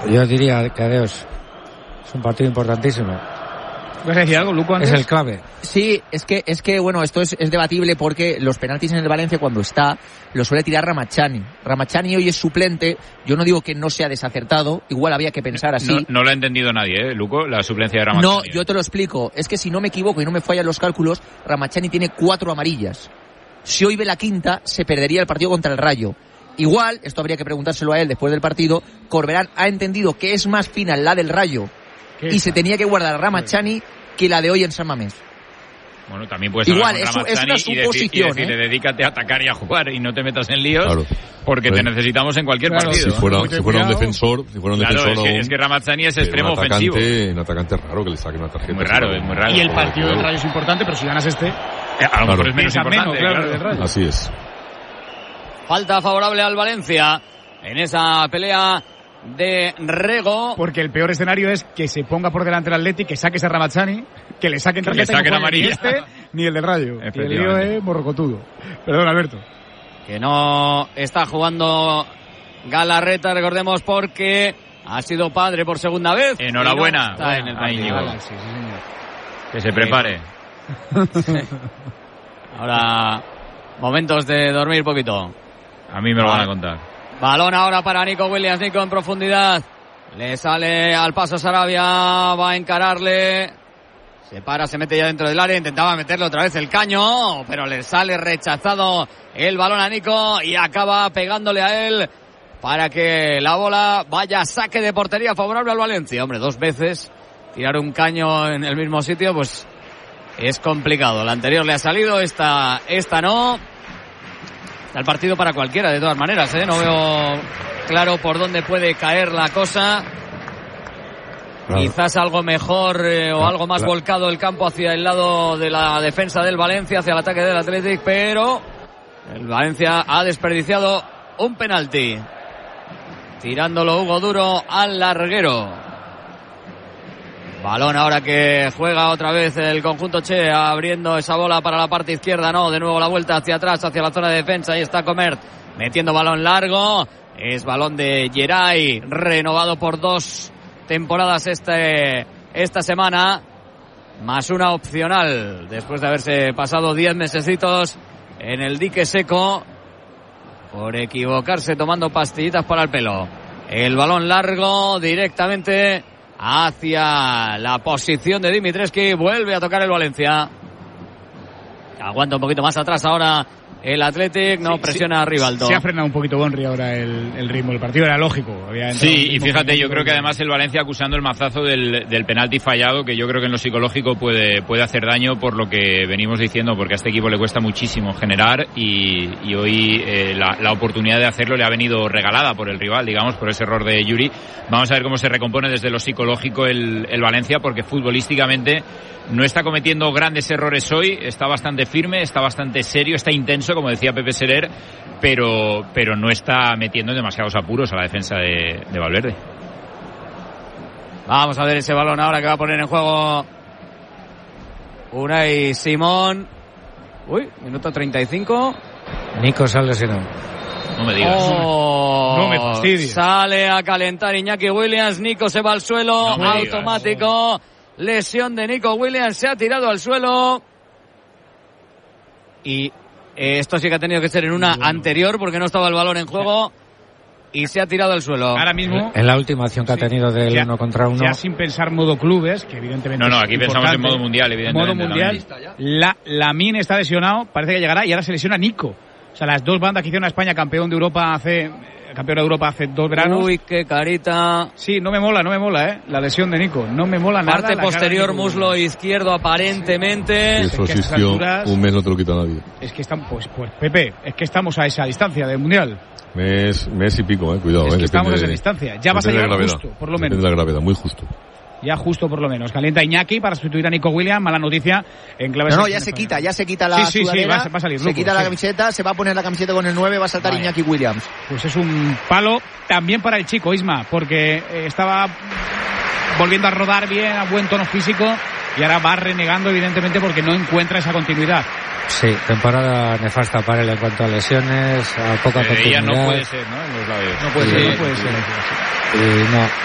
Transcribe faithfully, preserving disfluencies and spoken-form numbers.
Yo diría que adiós. Es un partido importantísimo. ¿Vas a decir algo, Luco, antes? Es el clave. Sí, es que, es que bueno, esto es, es debatible porque los penaltis en el Valencia cuando está, lo suele tirar Ramachani. Ramachani hoy es suplente, yo no digo que no sea desacertado, igual había que pensar así. No, no lo ha entendido nadie, ¿eh, Luco? La suplencia de Ramachani. No, yo te lo explico. Es que si no me equivoco y no me fallan los cálculos, Ramachani tiene cuatro amarillas. Si hoy ve la quinta, se perdería el partido contra el Rayo. Igual, esto habría que preguntárselo a él después del partido, Corberán ha entendido que es más fina la del Rayo y se tenía que guardar a Ramachani que la de hoy en San Mamés. Bueno, también puedes igual, hablar con eso, es una suposición, suposición, y decir, y decirle, ¿eh? dedícate a atacar y a jugar y no te metas en líos, claro. porque Pero, te necesitamos en cualquier claro, partido. Si fuera, si fuera un defensor, si fuera un claro, defensor es que, un, es que Ramachani es extremo un atacante, ofensivo. Un atacante raro que le saque una tarjeta. Muy raro, es muy raro. Y el partido del Rayo es importante, pero si ganas este, eh, a lo mejor claro. es menos importante. Menos, claro, claro. del Rayo. Así es. Falta favorable al Valencia en esa pelea de Rego. Porque el peor escenario es que se ponga por delante el Atleti, que saques a Ramachani, que le saquen tarjeta, que le saquen no juegue ni amarilla. este ni el del Rayo. Y el lío es morrocotudo. Perdón, Alberto. Que no está jugando Galarreta, recordemos, porque ha sido padre por segunda vez. Enhorabuena. No está en el partido. Ah, sí, sí, señor. Que se prepare. Ahora, momentos de dormir poquito. A mí me lo van a contar. Balón ahora para Nico Williams. Nico en profundidad. Le sale al paso Sarabia. Va a encararle. Se para, se mete ya dentro del área. Intentaba meterle otra vez el caño, pero le sale rechazado el balón a Nico y acaba pegándole a él para que la bola vaya a saque de portería favorable al Valencia. Hombre, dos veces tirar un caño en el mismo sitio, pues es complicado. La anterior le ha salido, esta, esta no. Está el partido para cualquiera, de todas maneras, ¿eh? No veo claro por dónde puede caer la cosa. Claro. Quizás algo mejor eh, o algo más claro. volcado el campo hacia el lado de la defensa del Valencia, hacia el ataque del Athletic, pero el Valencia ha desperdiciado un penalti. Tirándolo Hugo Duro al larguero. Balón ahora que juega otra vez el conjunto Che, abriendo esa bola para la parte izquierda, no, de nuevo la vuelta hacia atrás, hacia la zona de defensa, ahí está Comert, metiendo balón largo, es balón de Geray, renovado por dos temporadas este, esta semana, más una opcional, después de haberse pasado diez mesecitos en el dique seco, por equivocarse tomando pastillitas para el pelo. El balón largo directamente hacia la posición de Dimitrescu, vuelve a tocar el Valencia. Aguanta un poquito más atrás ahora el Athletic, no sí, presiona sí. a Rivaldo. Se ha frenado un poquito Bonri ahora el, el ritmo del partido, era lógico. Sí, y fíjate, yo creo que además el Valencia acusando el mazazo del, del penalti fallado, que yo creo que en lo psicológico puede, puede hacer daño por lo que venimos diciendo, porque a este equipo le cuesta muchísimo generar y, y hoy eh, la, la oportunidad de hacerlo le ha venido regalada por el rival, digamos, por ese error de Yuri. Vamos a ver cómo se recompone desde lo psicológico el, el Valencia, porque futbolísticamente no está cometiendo grandes errores hoy, está bastante firme, está bastante serio, está intenso, como decía Pepe Serer, pero, pero no está metiendo demasiados apuros a la defensa de, de Valverde. Vamos a ver ese balón ahora que va a poner en juego Unai Simón. Uy, minuto treinta y cinco. Nico sale si no. No me digas. Oh, no me fastidies. Sale a calentar Iñaki Williams. Nico se va al suelo, no automático. Digas. Lesión de Nico Williams, se ha tirado al suelo. Y eh, esto sí que ha tenido que ser en una bueno. anterior porque no estaba el balón en juego. Y se ha tirado al suelo. Ahora mismo. En la última acción que sí, ha tenido del ya, uno contra uno. Ya sin pensar modo clubes, que evidentemente. No, no, aquí pensamos en modo mundial, evidentemente. Modo mundial. La, Lamine está lesionado, parece que llegará y ahora se lesiona Nico. O sea, las dos bandas que hicieron a España campeón de Europa hace. Campeón de Europa hace dos veranos. Uy, qué carita. Sí, no me mola, no me mola, ¿eh? La lesión de Nico. No me mola nada. Parte posterior, muslo izquierdo aparentemente. Sí, eso es que existió, alturas, un mes no te lo quita nadie. Es que están, pues, pues, Pepe, es que estamos a esa distancia del Mundial. Mes, mes y pico, eh, cuidado. Es que eh, estamos a esa distancia. Ya vas a llegar gravedad, justo, por lo menos. Depende de la gravedad, muy justo. Ya justo por lo menos. Calienta Iñaki para sustituir a Nico Williams. Mala noticia en clave. No, no, ya se quita, ya se quita la sí, sí, sudadera. Sí, va, va a salir, se Luco, quita la sí. camiseta, se va a poner la camiseta con el nueve, va a saltar vale. Iñaki Williams. Pues es un palo también para el chico, Isma, porque eh, estaba volviendo a rodar bien, a buen tono físico, y ahora va renegando evidentemente porque no encuentra esa continuidad. Sí, temporada nefasta para él en cuanto a lesiones, a poca eh, continuidad. Ella no puede ser, ¿no? En los labios. No puede sí, ser, no puede sí, ser. Y no.